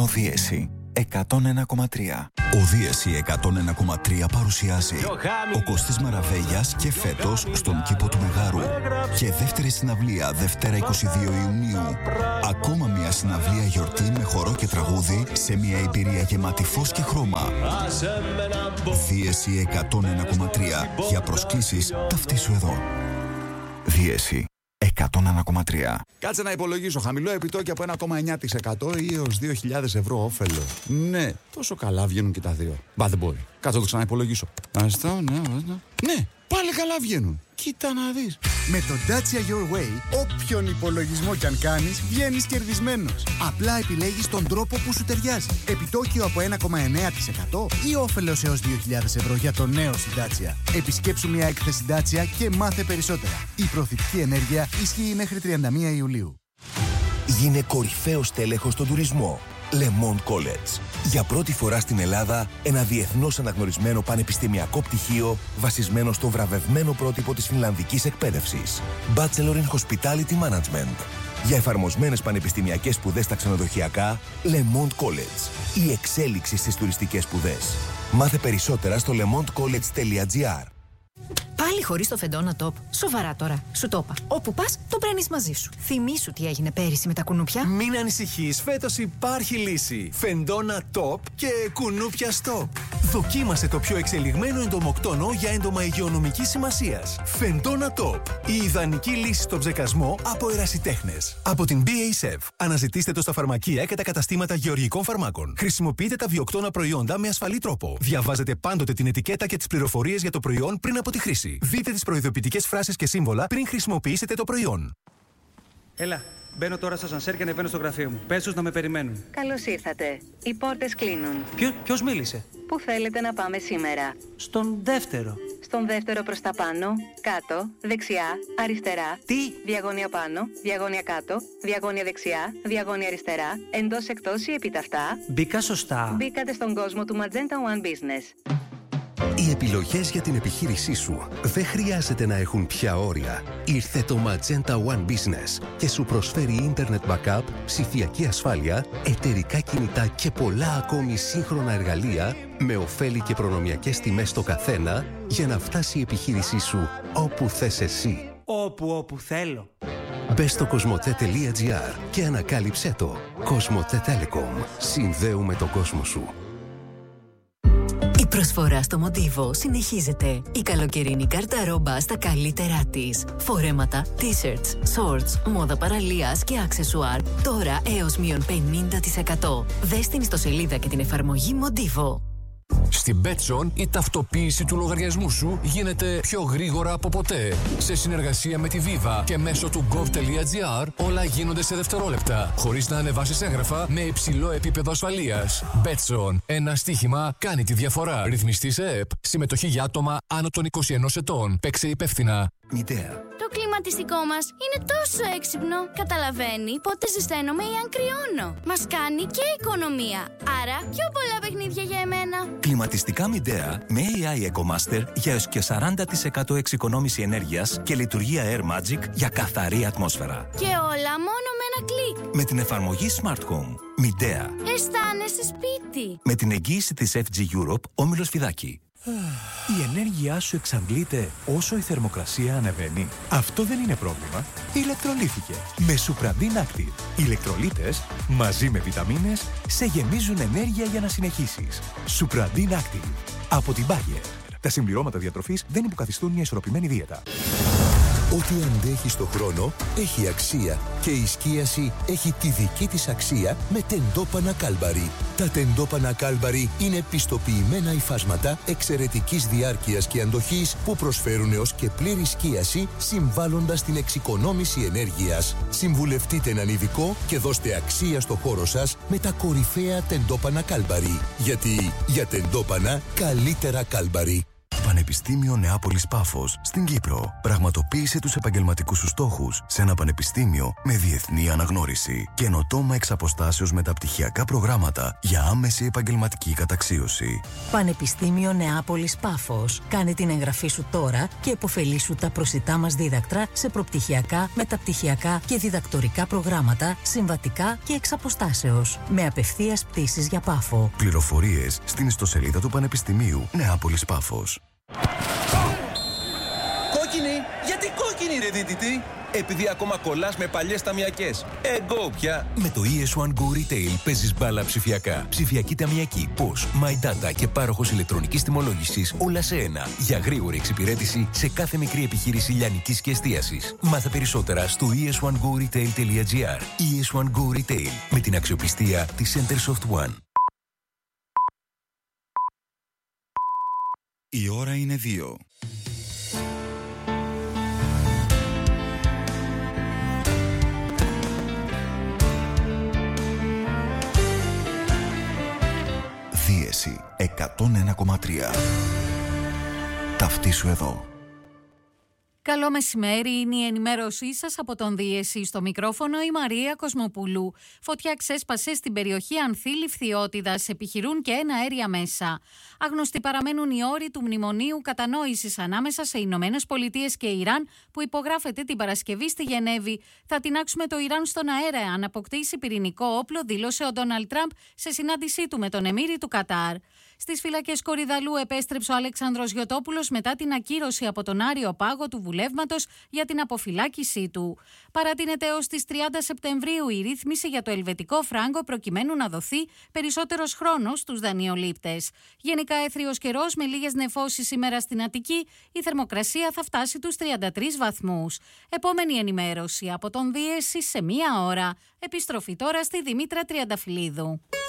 Δίεση 101,3. Ο Δίεση 101,3 παρουσιάζει ο Κωστής Μαραβέγιας και φέτος στον κήπο του Μεγάρου. Και δεύτερη συναυλία Δευτέρα 22 Ιουνίου. Ακόμα μια συναυλία γιορτή με χορό και τραγούδι σε μια εμπειρία γεμάτη φως και χρώμα. Δίεση 101,3. Για προσκλήσεις ταυτίσου εδώ. Δίεση 101,3. Κάτσε να υπολογίσω. Χαμηλό επιτόκιο από 1,9% ή έως 2.000 ευρώ όφελο. Ναι, τόσο καλά βγαίνουν και τα δύο. Μπα, δεν μπορεί. Κάτσε να το ξαναυπολογίσω. Ναι, πάλι καλά βγαίνουν. Κοίτα να δεις. Με το Dacia Your Way, όποιον υπολογισμό κι αν κάνεις, βγαίνεις κερδισμένος. Απλά επιλέγεις τον τρόπο που σου ταιριάζει. Επιτόκιο από 1,9% ή όφελος έως 2.000 ευρώ για το νέο Dacia. Επισκέψου μια έκθεση Dacia και μάθε περισσότερα. Η προωθητική ενέργεια ισχύει μέχρι 31 Ιουλίου. Γίνε κορυφαίος τέλεχος στον τουρισμό. Le Monde College. Για πρώτη φορά στην Ελλάδα, ένα διεθνώς αναγνωρισμένο πανεπιστημιακό πτυχίο βασισμένο στο βραβευμένο πρότυπο της φινλανδικής εκπαίδευσης. Bachelor in Hospitality Management. Για εφαρμοσμένες πανεπιστημιακές σπουδές στα ξενοδοχειακά, Le Monde College. Η εξέλιξη στις τουριστικές σπουδές. Μάθε περισσότερα στο lemondecollege.gr. Πάλι χωρίς το Φεντόνα Top. Σοβαρά τώρα. Σου το είπα. Όπου πας, το παίρνεις μαζί σου. Θυμήσου τι έγινε πέρυσι με τα κουνούπια. Μην ανησυχείς. Φέτος υπάρχει λύση. Φεντόνα Top και κουνούπια Stop. Δοκίμασε το πιο εξελιγμένο εντομοκτόνο για έντομα υγειονομικής σημασίας. Φεντόνα Top. Η ιδανική λύση στον ψεκασμό από ερασιτέχνες. Από την BASF. Αναζητήστε το στα φαρμακεία και τα καταστήματα γεωργικών φαρμάκων. Χρησιμοποιείτε τα βιοκτώνα προϊόντα με ασφαλή τρόπο. Διαβάζετε πάντοτε την ετικέτα και τις πληροφορίες για το προϊόν πριν από τη χρήση. Δείτε τις προειδοποιητικές φράσεις και σύμβολα πριν χρησιμοποιήσετε το προϊόν. Έλα, μπαίνω τώρα στο ασανσέρ και ανεβαίνω στο γραφείο μου. Πες τους να με περιμένουν. Καλώς ήρθατε. Οι πόρτες κλείνουν. Ποιος μίλησε? Πού θέλετε να πάμε σήμερα? Στον δεύτερο. Στον δεύτερο προς τα πάνω, κάτω, δεξιά, αριστερά. Τι? Διαγώνια πάνω, διαγώνια κάτω, διαγώνια δεξιά, διαγώνια αριστερά, εντός εκτός ή επιταυτά. Μπήκα σωστά. Μπήκατε στον κόσμο του Magenta One Business. Οι επιλογές για την επιχείρησή σου δεν χρειάζεται να έχουν πια όρια. Ήρθε το Magenta One Business και σου προσφέρει Internet Backup, ψηφιακή ασφάλεια, εταιρικά κινητά και πολλά ακόμη σύγχρονα εργαλεία με ωφέλη και προνομιακές τιμές στο καθένα για να φτάσει η επιχείρησή σου όπου θες εσύ. Όπου θέλω. Μπες στο cosmote.gr και ανακάλυψέ το. Cosmote Telecom. Συνδέουμε τον κόσμο σου. Η προσφορά στο Μοντίβο συνεχίζεται. Η καλοκαιρινή κάρτα ρόμπα στα καλύτερά της. Φορέματα, t-shirts, shorts, μόδα παραλίας και αξεσουάρ. Τώρα έως μείον 50%. Δες την ιστοσελίδα και την εφαρμογή Μοντίβο. Στην Betson η ταυτοποίηση του λογαριασμού σου γίνεται πιο γρήγορα από ποτέ. Σε συνεργασία με τη Viva και μέσω του gov.gr όλα γίνονται σε δευτερόλεπτα, χωρίς να ανεβάσεις έγγραφα με υψηλό επίπεδο ασφαλείας. Betson. Ένα στοίχημα κάνει τη διαφορά. Ρυθμιστή σε ΕΕΠ. Συμμετοχή για άτομα άνω των 21 ετών. Παίξε υπεύθυνα. Μητέα. Το κλιματιστικό μας είναι τόσο έξυπνο. Καταλαβαίνει πότε ζεσταίνομαι ή αν κρυώνω. Μας κάνει και οικονομία. Άρα πιο πολλά παιχνίδια για εμένα. Κλιματιστικά Μητέα με AI EcoMaster για έως και 40% εξοικονόμηση ενέργειας και λειτουργία Air Magic για καθαρή ατμόσφαιρα. Και όλα μόνο με ένα κλικ. Με την εφαρμογή Smart Home. Μητέα. Αισθάνεσαι σπίτι. Με την εγγύηση της FG Europe, Όμιλος Φιδάκη. Η ενέργειά σου εξαντλείται όσο η θερμοκρασία ανεβαίνει. Αυτό δεν είναι πρόβλημα. Ηλεκτρολύθηκε με Supradin Active. Οι ηλεκτρολίτες μαζί με βιταμίνες σε γεμίζουν ενέργεια για να συνεχίσεις. Supradin Active. Από την Bayer. Τα συμπληρώματα διατροφής δεν υποκαθιστούν μια ισορροπημένη δίαιτα. Ό,τι αντέχει στο χρόνο έχει αξία και η σκίαση έχει τη δική της αξία με τεντόπανα Κάλμπαρι. Τα τεντόπανα Κάλμπαρι είναι πιστοποιημένα υφάσματα εξαιρετικής διάρκειας και αντοχής που προσφέρουν έως και πλήρη σκίαση συμβάλλοντας στην εξοικονόμηση ενέργειας. Συμβουλευτείτε έναν ειδικό και δώστε αξία στο χώρο σας με τα κορυφαία τεντόπανα Κάλμπαρι. Γιατί για τεντόπανα καλύτερα Κάλμπαρι. Πανεπιστήμιο Νεάπολης Πάφος στην Κύπρο. Πραγματοποίησε τους επαγγελματικούς σου στόχους σε ένα πανεπιστήμιο με διεθνή αναγνώριση. Καινοτόμα εξ αποστάσεως μεταπτυχιακά προγράμματα για άμεση επαγγελματική καταξίωση. Πανεπιστήμιο Νεάπολης Πάφος. Κάνε την εγγραφή σου τώρα και επωφελήσου τα προσιτά μας δίδακτρα σε προπτυχιακά, μεταπτυχιακά και διδακτορικά προγράμματα, συμβατικά και εξ αποστάσεως. Με απευθείας πτήσεις για Πάφο. Πληροφορίες στην ιστοσελίδα του Πανεπιστημίου Νεάπολης Πάφος. Κόκκινη! Γιατί κόκκινη ρε δίτητη? Επειδή ακόμα κολλάς με παλιές ταμιακές. Εγώ πια! Με το ES1 Go Retail παίζεις μπάλα ψηφιακά. Ψηφιακή ταμιακή, POS, My Data και πάροχος ηλεκτρονικής τιμολόγησης όλα σε ένα. Για γρήγορη εξυπηρέτηση σε κάθε μικρή επιχείρηση λιανικής και εστίασης. Μάθε περισσότερα στο es1goretail.gr. ES1 Go Retail με την αξιοπιστία της Centersoft One. Η ώρα είναι 2. Δίεση 101,3. Ταυτίσου εδώ. Καλό μεσημέρι, είναι η ενημέρωσή σας από τον Δίεση. Στο μικρόφωνο η Μαρία Κοσμοπούλου. Φωτιά ξέσπασε στην περιοχή Ανθήλη Φθιώτιδας, επιχειρούν και ένα αέρια μέσα. Αγνωστοί παραμένουν οι όροι του μνημονίου κατανόησης ανάμεσα σε Ηνωμένες Πολιτείες και Ιράν που υπογράφεται την Παρασκευή στη Γενέβη. Θα τινάξουμε το Ιράν στον αέρα αν αποκτήσει πυρηνικό όπλο, δήλωσε ο Ντόναλντ Τραμπ σε συνάντησή του με τον Εμμύρη του Κατάρ. Στις φυλακές Κορυδαλού επέστρεψε ο Αλέξανδρος Γιωτόπουλος μετά την ακύρωση από τον Άριο Πάγο του βουλεύματος για την αποφυλάκησή του. Παρατείνεται έως τις 30 Σεπτεμβρίου η ρύθμιση για το ελβετικό φράγκο προκειμένου να δοθεί περισσότερος χρόνος στους δανειολήπτες. Γενικά έθριος καιρός με λίγες νεφώσεις σήμερα στην Αττική, η θερμοκρασία θα φτάσει τους 33 βαθμούς. Επόμενη ενημέρωση από τον Δίεση σε 1 ώρα. Επιστροφή τώρα στη Δήμητρα Τριανταφυλλίδου.